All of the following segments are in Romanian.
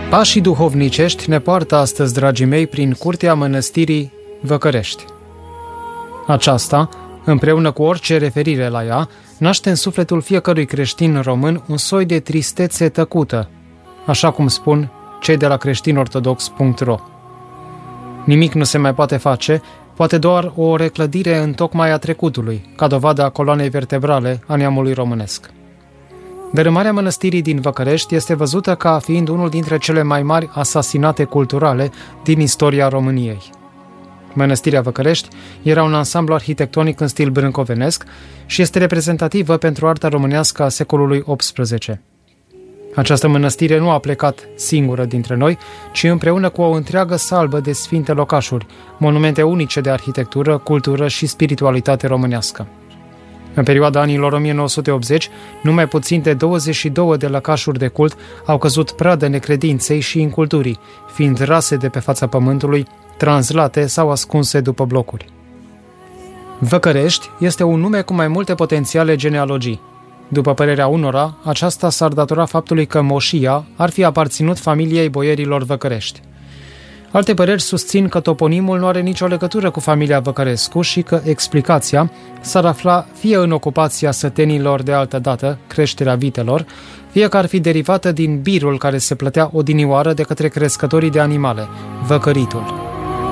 Pașii duhovnicești ne poartă astăzi, dragii mei, prin curtea mănăstirii Văcărești. Aceasta, împreună cu orice referire la ea, naște în sufletul fiecărui creștin român un soi de tristețe tăcută, așa cum spun cei de la creștinortodox.ro. Nimic nu se mai poate face, poate doar o reclădire întocmai a trecutului, ca dovadă a coloanei vertebrale a neamului românesc. Dărâmarea mănăstirii din Văcărești este văzută ca fiind unul dintre cele mai mari asasinate culturale din istoria României. Mănăstirea Văcărești era un ansamblu arhitectonic în stil brâncovenesc și este reprezentativă pentru arta românească a secolului XVIII. Această mănăstire nu a plecat singură dintre noi, ci împreună cu o întreagă salbă de sfinte locașuri, monumente unice de arhitectură, cultură și spiritualitate românească. În perioada anilor 1980, numai puțin de 22 de lăcașuri de cult au căzut pradă necredinței și inculturii, fiind rase de pe fața pământului, translate sau ascunse după blocuri. Văcărești este un nume cu mai multe potențiale genealogii. După părerea unora, aceasta s-ar datora faptului că moșia ar fi aparținut familiei boierilor Văcărești. Alte păreri susțin că toponimul nu are nicio legătură cu familia Văcărescu și că explicația s-ar afla fie în ocupația sătenilor de altă dată, creșterea vitelor, fie că ar fi derivată din birul care se plătea odinioară de către crescătorii de animale, văcăritul.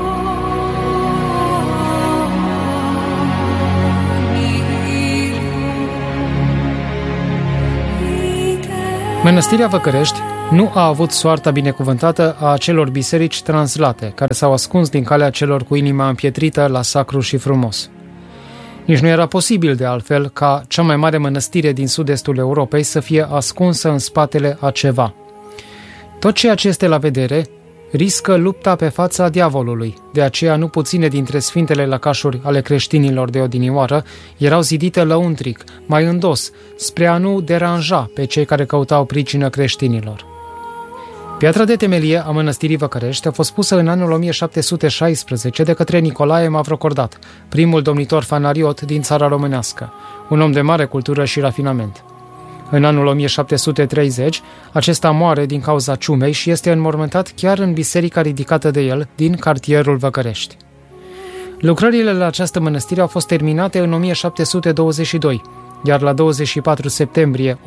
Mănăstirea Văcărești nu a avut soarta binecuvântată a acelor biserici translate, care s-au ascuns din calea celor cu inima împietrită la sacru și frumos. Nici nu era posibil de altfel ca cea mai mare mănăstire din sud-estul Europei să fie ascunsă în spatele a ceva. Tot ceea ce este la vedere riscă lupta pe fața diavolului, de aceea nu puține dintre sfintele lăcașuri ale creștinilor de odinioară erau zidite lăuntric, mai în dos, spre a nu deranja pe cei care căutau pricină creștinilor. Piatra de temelie a mănăstirii Văcărești a fost pusă în anul 1716 de către Nicolae Mavrocordat, primul domnitor fanariot din țara românească, un om de mare cultură și rafinament. În anul 1730, acesta moare din cauza ciumei și este înmormântat chiar în biserica ridicată de el din cartierul Văcărești. Lucrările la această mănăstire au fost terminate în 1722, iar la 24 septembrie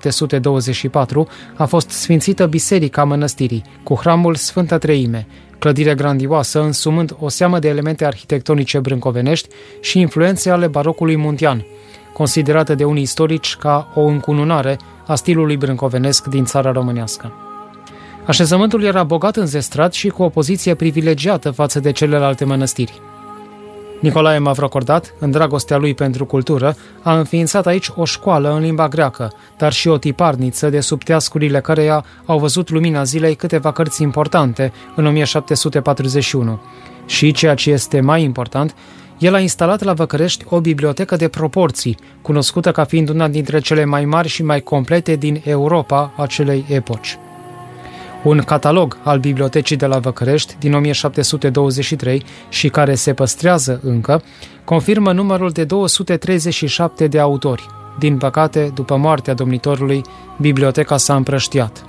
1724 a fost sfințită biserica mănăstirii, cu hramul Sfânta Treime, clădire grandioasă însumând o seamă de elemente arhitectonice brâncovenești și influențe ale barocului muntean, considerată de unii istorici ca o încununare a stilului brâncovenesc din țara românească. Așezământul era bogat înzestrat și cu o poziție privilegiată față de celelalte mănăstiri. Nicolae Mavrocordat, în dragostea lui pentru cultură, a înființat aici o școală în limba greacă, dar și o tiparniță de sub teascurile căreia au văzut lumina zilei câteva cărți importante în 1741. Și, ceea ce este mai important, el a instalat la Văcărești o bibliotecă de proporții, cunoscută ca fiind una dintre cele mai mari și mai complete din Europa acelei epoci. Un catalog al bibliotecii de la Văcărești din 1723 și care se păstrează încă, confirmă numărul de 237 de autori. Din păcate, după moartea domnitorului, biblioteca s-a împrăștiat.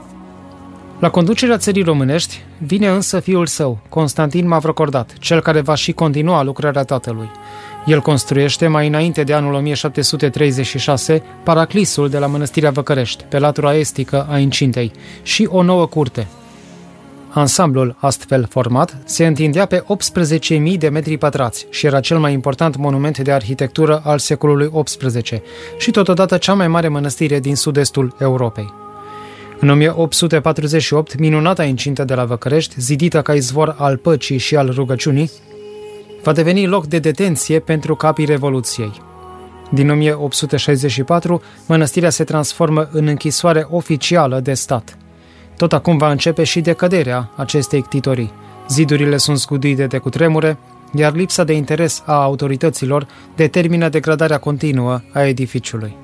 La conducerea țării românești vine însă fiul său, Constantin Mavrocordat, cel care va și continua lucrarea tatălui. El construiește mai înainte de anul 1736 paraclisul de la mănăstirea Văcărești, pe latura estică a incintei, și o nouă curte. Ansamblul, astfel format, se întindea pe 18.000 de metri pătrați și era cel mai important monument de arhitectură al secolului XVIII și totodată cea mai mare mănăstire din sud-estul Europei. În 1848, minunata incintă de la Văcărești, zidită ca izvor al păcii și al rugăciunii, va deveni loc de detenție pentru capii Revoluției. Din 1864, mănăstirea se transformă în închisoare oficială de stat. Tot acum va începe și decăderea acestei ctitorii. Zidurile sunt zguduite de cutremure, iar lipsa de interes a autorităților determină degradarea continuă a edificiului.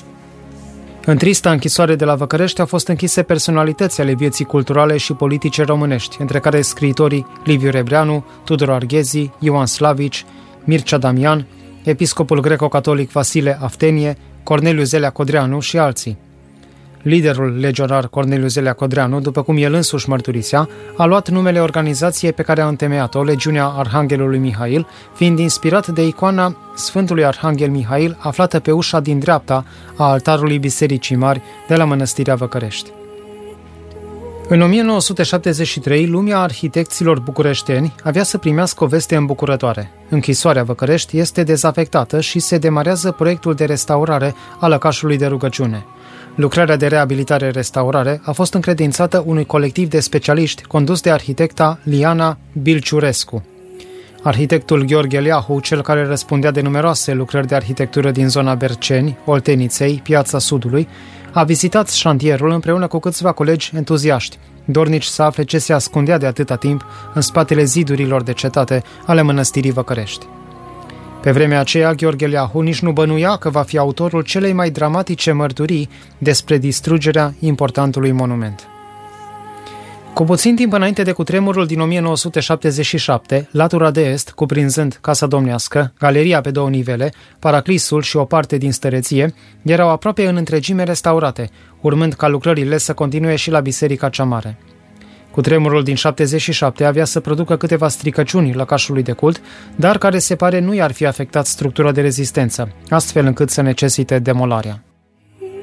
În trista închisoare de la Văcărești au fost închise personalități ale vieții culturale și politice românești, între care scriitorii Liviu Rebreanu, Tudor Arghezi, Ioan Slavici, Mircea Damian, episcopul greco-catolic Vasile Aftenie, Corneliu Zelea Codreanu și alții. Liderul legionar Corneliu Zelea Codreanu, după cum el însuși mărturisea, a luat numele organizației pe care a întemeiat-o, Legiunea Arhanghelului Mihail, fiind inspirat de icoana Sfântului Arhanghel Mihail, aflată pe ușa din dreapta a altarului Bisericii Mari de la Mănăstirea Văcărești. În 1973, lumea arhitecților bucureșteni avea să primească o veste îmbucurătoare. Închisoarea Văcărești este dezafectată și se demarează proiectul de restaurare a lăcașului de rugăciune. Lucrarea de reabilitare-restaurare a fost încredințată unui colectiv de specialiști condus de arhitecta Liana Bilciurescu. Arhitectul Gheorghe Leahu, cel care răspundea de numeroase lucrări de arhitectură din zona Berceni, Olteniței, Piața Sudului, a vizitat șantierul împreună cu câțiva colegi entuziaști, dornici să afle ce se ascundea de atâta timp în spatele zidurilor de cetate ale Mănăstirii Văcărești. Pe vremea aceea, Gheorghe Leahu nici nu bănuia că va fi autorul celei mai dramatice mărturii despre distrugerea importantului monument. Cu puțin timp înainte de cutremurul din 1977, latura de est, cuprinzând Casa Domnească, galeria pe 2 nivele, paraclisul și o parte din stăreție, erau aproape în întregime restaurate, urmând ca lucrările să continue și la Biserica cea Mare. Cutremurul din 77 avea să producă câteva stricăciuni lăcașului de cult, dar care se pare nu i-ar fi afectat structura de rezistență, astfel încât să necesite demolarea.